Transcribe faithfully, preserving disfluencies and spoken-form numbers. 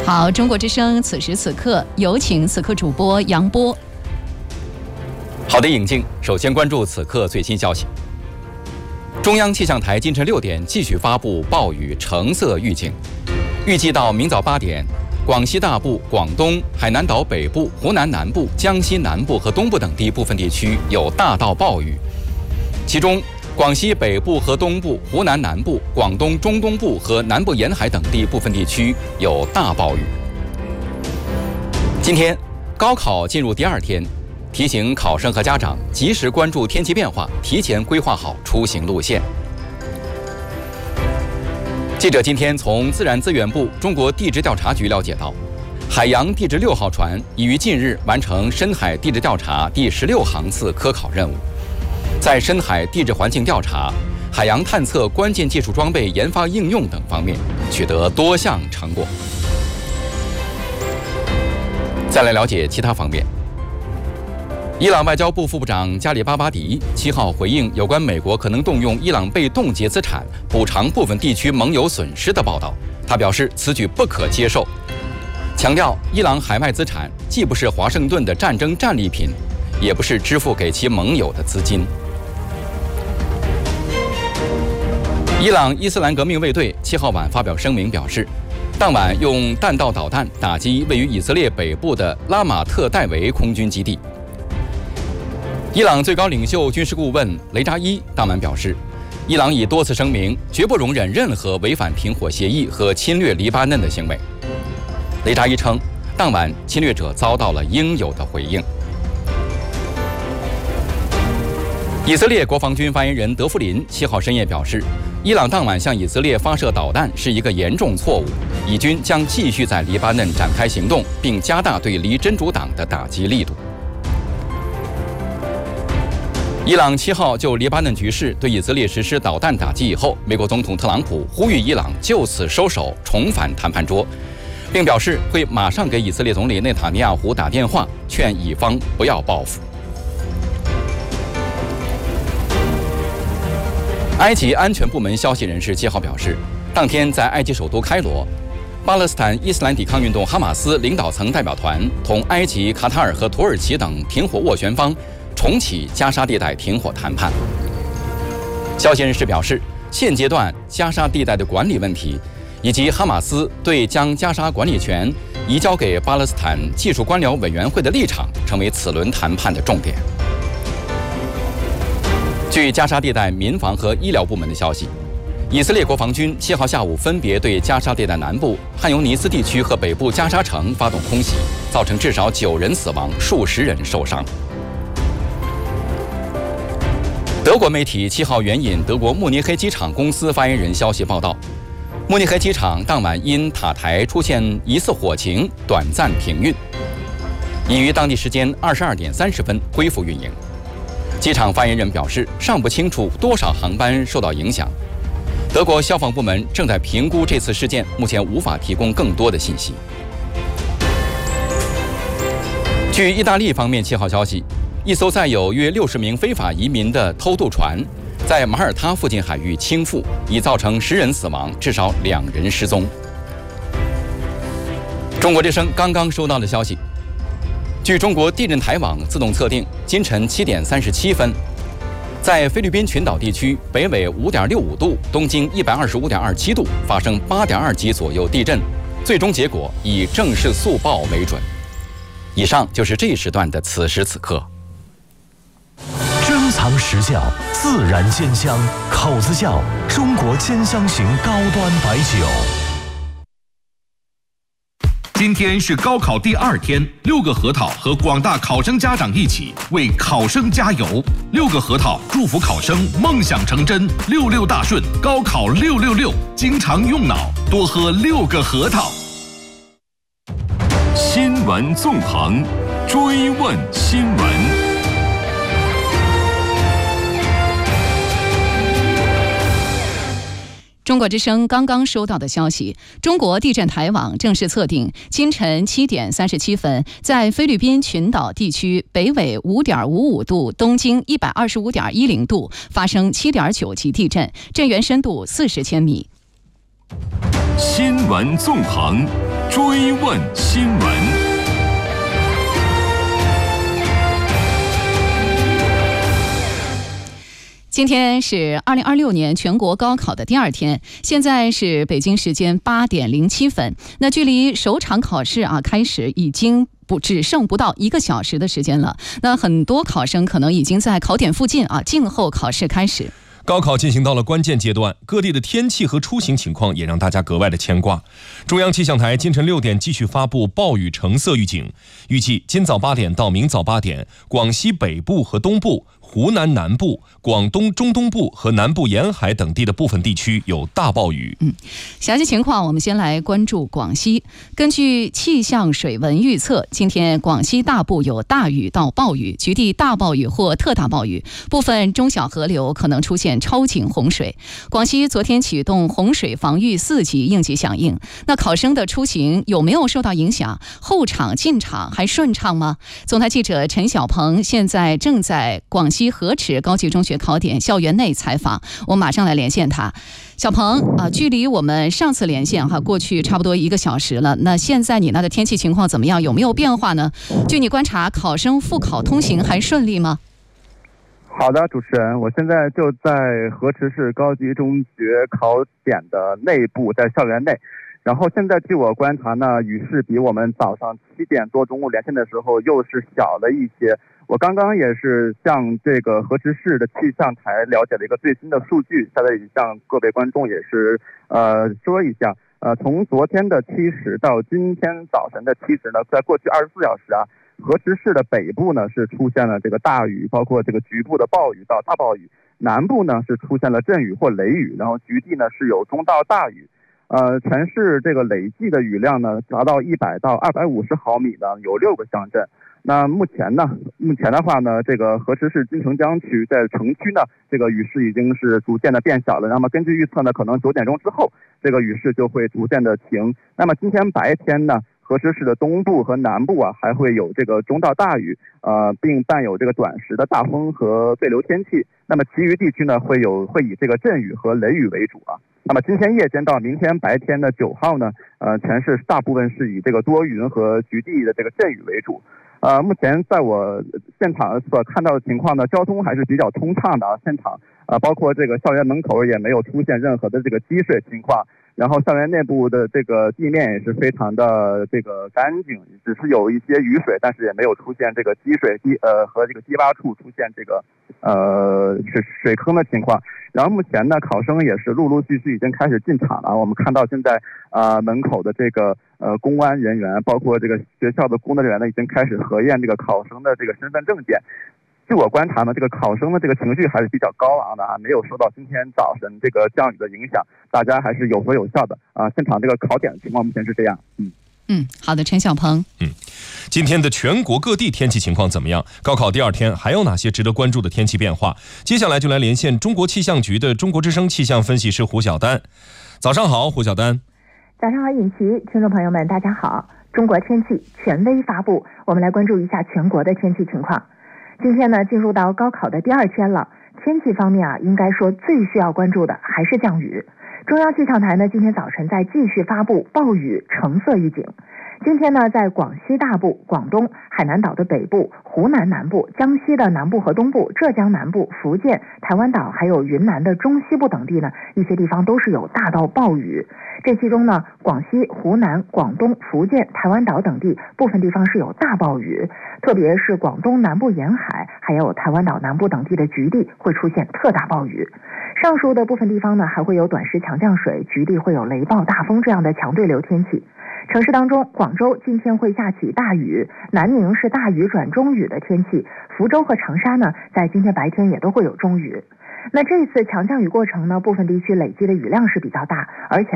好，中国之声此时此刻有请此刻主播杨波。 好的，尹静，首先关注此刻最新消息。中央气象台今晨六点继续发布暴雨橙色预警，预计到明早八点，广西大部、广东、海南岛北部、湖南南部、江西南部和东部等地部分地区有大到暴雨，其中广西北部和东部、湖南南部、广东中东部和南部沿海等地部分地区有大暴雨。今天高考进入第二天，提醒考生和家长及时关注天气变化，提前规划好出行路线。记者今天从自然资源部中国地质调查局了解到，海洋地质六号船已于近日完成深海地质调查第十六航次科考任务，在深海地质环境调查、海洋探测关键技术装备研发应用等方面取得多项成果。再来了解其他方面。伊朗外交部副部长加里巴巴迪七号回应有关美国可能动用伊朗被冻结资产补偿部分地区盟友损失的报道，他表示此举不可接受，强调伊朗海外资产既不是华盛顿的战争战利品，也不是支付给其盟友的资金。伊朗伊斯兰革命卫队七号晚发表声明表示，当晚用弹道导弹打击位于以色列北部的拉马特戴维空军基地。伊朗最高领袖军事顾问雷扎伊当晚表示，伊朗已多次声明绝不容忍任何违反停火协议和侵略黎巴嫩的行为。雷扎伊称，当晚侵略者遭到了应有的回应。以色列国防军发言人德夫林七号深夜表示，伊朗当晚向以色列发射导弹是一个严重错误，以军将继续在黎巴嫩展开行动，并加大对黎真主党的打击力度。伊朗七号就黎巴嫩局势对以色列实施导弹打击以后，美国总统特朗普呼吁伊朗就此收手，重返谈判桌，并表示会马上给以色列总理内塔尼亚胡打电话，劝以方不要报复。埃及安全部门消息人士七号表示，当天在埃及首都开罗，巴勒斯坦伊斯兰抵抗运动哈马斯领导层代表团同埃及、卡塔尔和土耳其等停火斡旋方重启加沙地带停火谈判。消息人士表示，现阶段加沙地带的管理问题，以及哈马斯对将加沙管理权移交给巴勒斯坦技术官僚委员会的立场，成为此轮谈判的重点。据加沙地带民防和医疗部门的消息，以色列国防军七号下午分别对加沙地带南部汉尤尼斯地区和北部加沙城发动空袭，造成至少九人死亡，数十人受伤。德国媒体七号援引德国慕尼黑机场公司发言人消息报道，慕尼黑机场当晚因塔台出现疑似火情，短暂停运，已于当地时间二十二点三十分恢复运营。机场发言人表示，尚不清楚多少航班受到影响。德国消防部门正在评估这次事件，目前无法提供更多的信息。据意大利方面七号消息，一艘载有约六十名非法移民的偷渡船在马耳他附近海域倾覆，已造成十人死亡，至少两人失踪。中国之声刚刚收到的消息，据中国地震台网自动测定，今晨七点三十七分，在菲律宾群岛地区北纬五点六五度、东经一百二十五点二七度发生八点二级左右地震，最终结果以正式速报为准。以上就是这一时段的此时此刻。 珍藏实窖，自然鲜香，口子窖，中国兼香型高端白酒。 今天是高考第二天，六个核桃和广大考生家长一起为考生加油。六个核桃祝福考生梦想成真，六六大顺，高考六六六，经常用脑，多喝六个核桃。 新闻纵横，追问新闻。 中国之声刚刚收到的消息，中国地震台网正式测定，今晨七点三十七分，在菲律宾群岛地区北纬五点五五度、东经一百二十五点一零度发生七点九级地震，震源深度四十千米。 新闻纵横， 追问新闻。 今天是二零二六年全国高考的第二天，现在是北京时间八点零七分。那距离首场考试啊开始已经不只剩不到一个小时的时间了。那很多考生可能已经在考点附近啊静候考试开始。 高考进行到了关键阶段，各地的天气和出行情况也让大家格外的牵挂。中央气象台今晨六点继续发布暴雨橙色预警，预计今早八点到明早八点，广西北部和东部、湖南南部、广东中东部和南部沿海等地的部分地区有大暴雨。 嗯，详细情况我们先来关注广西。根据气象水文预测，今天广西大部有大雨到暴雨，局地大暴雨或特大暴雨，部分中小河流可能出现超警洪水。广西昨天启动洪水防御四级应急响应。那考生的出行有没有受到影响？后场进场还顺畅吗？总台记者陈小鹏现在正在广西河池高级中学考点校园内采访，我马上来连线他。小鹏啊，距离我们上次连线哈，过去差不多一个小时了。那现在你那的天气情况怎么样？有没有变化呢？据你观察，考生复考通行还顺利吗？ 好的，主持人，我现在就在河池市高级中学考点的内部，在校园内。然后现在据我观察呢，雨势比我们早上七点多中午连线的时候又是小了一些。我刚刚也是向这个河池市的气象台了解了一个最新的数据，现在也向各位观众也是呃说一下。呃，从昨天的七时到今天早晨的七时呢，在过去二十四小时啊，河池市的北部呢是出现了这个大雨，包括这个局部的暴雨到大暴雨，南部呢是出现了阵雨或雷雨，然后局地呢是有中到大雨。呃，全市这个累计的雨量呢达到一百到二百五十毫米的有六个乡镇。那目前呢，目前的话呢，这个河池市金城江区在城区呢，这个雨势已经是逐渐的变小了。那么根据预测呢，可能九点钟之后，这个雨势就会逐渐的停。那么今天白天呢，河池市的东部和南部啊，还会有这个中到大雨，呃，并伴有这个短时的大风和对流天气。那么其余地区呢，会有会以这个阵雨和雷雨为主啊。那么今天夜间到明天白天的九号呢，呃，全市大部分是以这个多云和局地的这个阵雨为主。呃，目前在我现场所看到的情况呢，交通还是比较通畅的啊。现场呃，包括这个校园门口也没有出现任何的这个积水情况。然后校园内部的这个地面也是非常的这个干净，只是有一些雨水，但是也没有出现这个积水低呃和这个低洼处出现这个呃水水坑的情况。然后目前呢，考生也是陆陆续续已经开始进场了。我们看到现在啊、呃、门口的这个呃公安人员，包括这个学校的工作人员呢，已经开始核验这个考生的这个身份证件。据我观察呢，这个考生的这个情绪还是比较高昂的啊，没有受到今天早晨这个降雨的影响，大家还是有说有笑的啊。现场这个考点的情况目前是这样，嗯嗯，好的，陈小鹏， 嗯，今天的全国各地天气情况怎么样？高考第二天还有哪些值得关注的天气变化？接下来就来连线中国气象局的中国之声气象分析师胡晓丹。早上好，胡晓丹。 早上好，尹奇，听众朋友们，大家好。中国天气权威发布，我们来关注一下全国的天气情况。今天呢，进入到高考的第二天了，天气方面啊，应该说最需要关注的还是降雨。中央气象台呢，今天早晨在继续发布暴雨橙色预警。今天呢，在广西大部、广东、海南岛的北部、湖南南部、江西的南部和东部、浙江南部、福建、台湾岛还有云南的中西部等地呢，一些地方都是有大到暴雨。这其中呢，广西、湖南、广东、福建、台湾岛等地部分地方是有大暴雨，特别是广东南部沿海还有台湾岛南部等地的局地会出现特大暴雨。上述的部分地方呢，还会有短时强降水，局地会有雷暴、大风这样的强对流天气。城市当中，广州今天会下起大雨，南宁是大雨转中雨的天气，福州和长沙呢，在今天白天也都会有中雨。那这一次强降雨过程呢，部分地区累积的雨量是比较大，而且